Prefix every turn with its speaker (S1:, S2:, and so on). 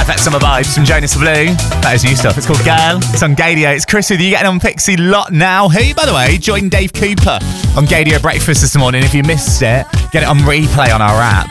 S1: Perfect summer vibes from Jonas Blue. That is new stuff. It's called Girl. It's on Gadio. It's Chris with you, getting on Pixie Lot now. Who, by the way, joined Dave Cooper on Gadio Breakfast this morning. If you missed it, get it on replay on our app.